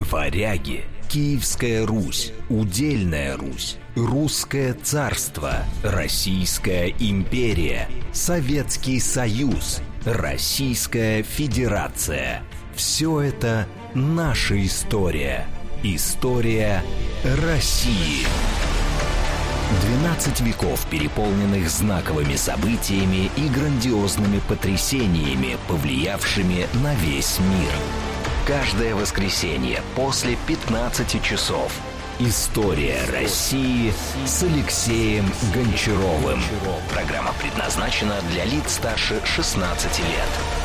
Варяги, Киевская Русь, Удельная Русь, Русское царство, Российская империя, Советский Союз, Российская Федерация. Все это наша история. История России. 12 веков, переполненных знаковыми событиями и грандиозными потрясениями, повлиявшими на весь мир. Каждое воскресенье после 15 часов. История России с Алексеем Гончаровым. Программа предназначена для лиц старше 16 лет.